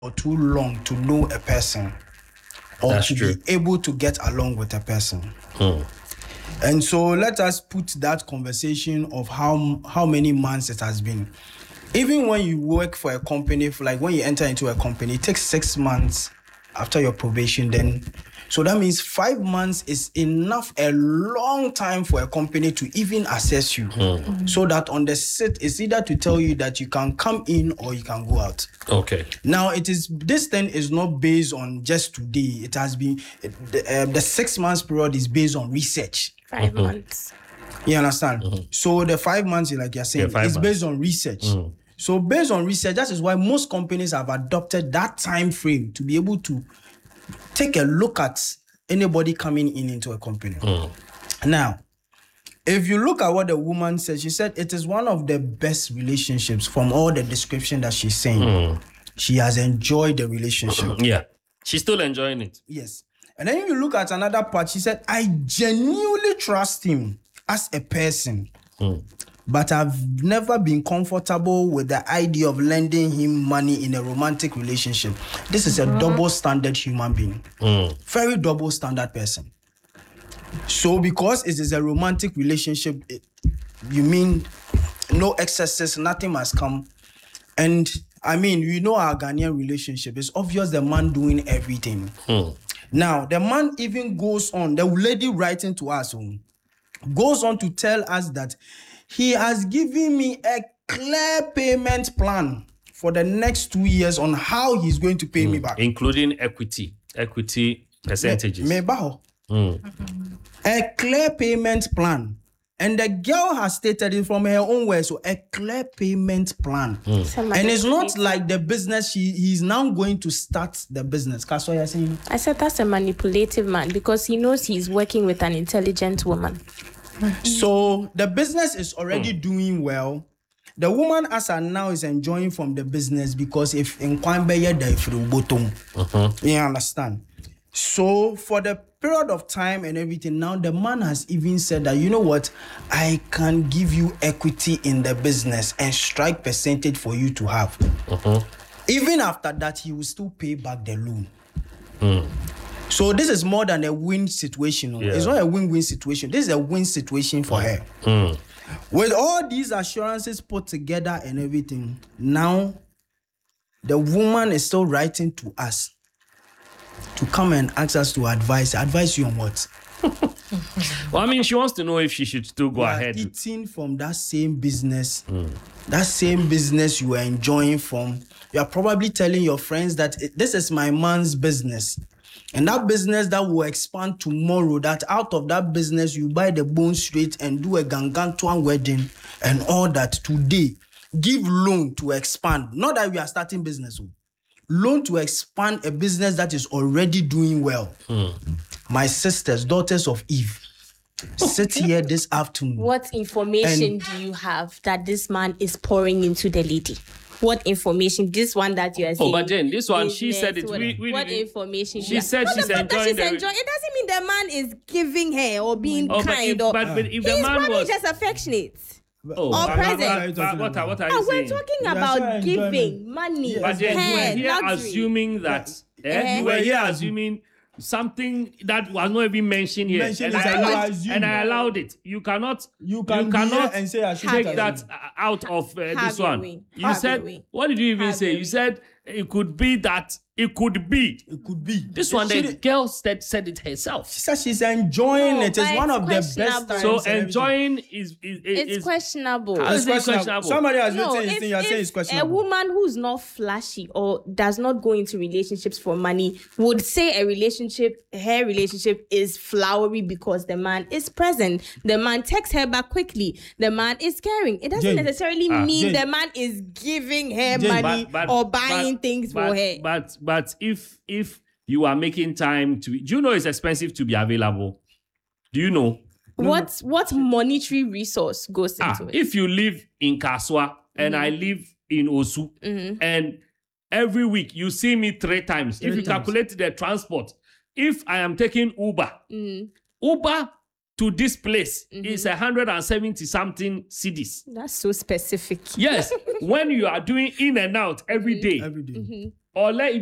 or too long to know a person or That's to true. be able to get along with a person. And so let us put that conversation of how many months it has been. Even when you work for a company, like when you enter into a company, it takes 6 months after your probation. Then, so that means 5 months is enough, a long time for a company to even assess you. So that on the sit, it's either to tell you that you can come in or you can go out. Okay. Now, this thing is not based on just today. It has been, the 6 months period is based on research. 5 months. You understand? So the 5 months, like you're saying, is based on research. So based on research, that is why most companies have adopted that time frame to be able to take a look at anybody coming into a company. Now, if you look at what the woman said, she said it is one of the best relationships from all the description that she's saying. She has enjoyed the relationship. Yeah. She's still enjoying it. Yes. And then if you look at another part, she said, I genuinely trust him as a person. But I've never been comfortable with the idea of lending him money in a romantic relationship. This is a double standard human being. Very double standard person. So because it is a romantic relationship, you mean no excesses, nothing must come. And I mean, you know our Ghanaian relationship. It's obvious the man doing everything. Now, the man even goes on, the lady writing to us, goes on to tell us that he has given me a clear payment plan for the next 2 years on how he's going to pay me back. Including equity percentages. A clear payment plan. And the girl has stated it from her own way. So a clear payment plan. And it's not like the business, he's now going to start the business. That's what you're saying? I said that's a manipulative man because he knows he's working with an intelligent woman. So the business is already doing well. The woman as her now is enjoying from the business because if in you understand. So for the period of time and everything, now the man has even said that, you know what, I can give you equity in the business and strike percentage for you to have. Even after that, he will still pay back the loan. So this is more than a win situation. Yeah. It's not a win-win situation. This is a win situation for her. With all these assurances put together and everything, now the woman is still writing to us to come and ask us to advise you on what? Well, I mean, she wants to know if she should still go ahead. Eating from that same business, that same business you are enjoying from. You are probably telling your friends that this is my man's business. And that business that will expand tomorrow, that out of that business, you buy the bone straight and do a gangantuan wedding and all that today. Give loan to expand. Not that we are starting business. Loan to expand a business that is already doing well. My sisters, daughters of Eve, sit here this afternoon. What information do you have that this man is pouring into the lady? What information? This one that you are saying. Oh, but then this one, she said it. What information? She said she's enjoying it doesn't mean the man is giving her or being kind. But if the man probably was just affectionate. or present. What are you saying? We're talking about giving money. But then you were here assuming that. You were here assuming something that was not even mentioned here, and I allowed it. You cannot and say I should take that out of this one. You said, what did you even say? You said it could be that. It could be. This one, the girl said it herself. She said she's enjoying it. It's one of the best times. So enjoying is questionable. It's questionable. Somebody has written this thing. You're saying it's questionable. A woman who's not flashy or does not go into relationships for money would say her relationship is flowery because the man is present. The man texts her back quickly. The man is caring. It doesn't necessarily mean the man is giving her money or buying things for her. But if you are making time do you know it's expensive to be available? Do you know? What monetary resource goes into it? If you live in Kaswa and I live in Osu and every week you see me 3 times. If you calculate the transport, if I am taking Uber to this place is 170 something cedis. That's so specific. Yes. When you are doing in and out every day. Or let